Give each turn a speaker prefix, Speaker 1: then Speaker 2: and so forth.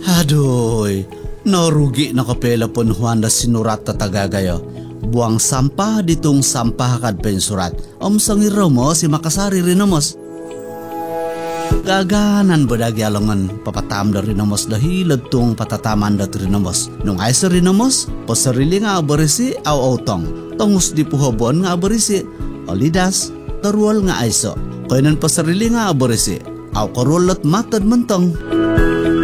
Speaker 1: Aduh, narugi na kapela pon Juan na sinurat ta tagagayo. Buang sampah ditong sampah kad pensurat. Sangiraw mo si makasari rinamos. Gaganan badagi alongan papatam da rinamos dahil tong patataman da rinamos. Nung ay sa rinamos, pasarili nga abarisi aw autong. Tongus di puhabon nga abarisi. Olidas, tarual nga ayso. Kaya pasarili nga abarisi. Aw karulot matad mentong.